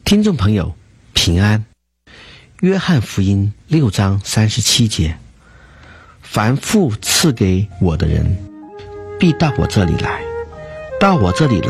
听众朋友平安。约翰福音6章37节，凡父赐给我的人，必到我这里来，到我这里来